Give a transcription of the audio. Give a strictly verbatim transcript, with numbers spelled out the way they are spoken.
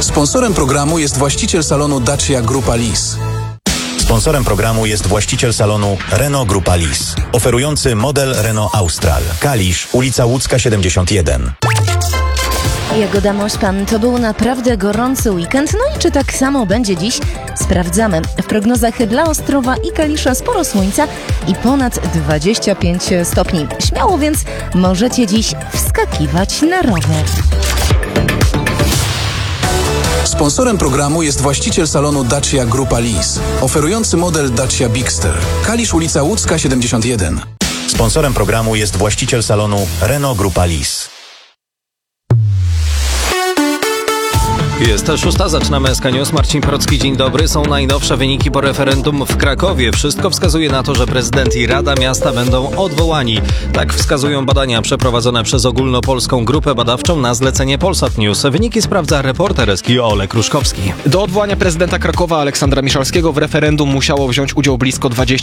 Sponsorem programu jest właściciel salonu Dacia Grupa Lis. Sponsorem programu jest właściciel salonu Renault Grupa Lis, oferujący model Renault Austral. Kalisz, ulica Łódzka siedemdziesiąt jeden. Jagoda Mośpan, to był naprawdę gorący weekend. No i czy tak samo będzie dziś? Sprawdzamy. W prognozach dla Ostrowa i Kalisza sporo słońca i ponad dwadzieścia pięć stopni. Śmiało więc możecie dziś wskakiwać na rower. Sponsorem programu jest właściciel salonu Dacia Grupa Lis, oferujący model Dacia Bigster. Kalisz, ulica Łódzka siedemdziesiąt jeden. Sponsorem programu jest właściciel salonu Renault Grupa Lis. Jest szósta, zaczynamy S K News. Marcin Procki, dzień dobry. Są najnowsze wyniki po referendum w Krakowie. Wszystko wskazuje na to, że prezydent i Rada Miasta będą odwołani. Tak wskazują badania przeprowadzone przez ogólnopolską grupę badawczą na zlecenie Polsat News. Wyniki sprawdza reporter S K Olek Ruszkowski. Do odwołania prezydenta Krakowa Aleksandra Miszalskiego w referendum musiało wziąć udział blisko dwadzieścia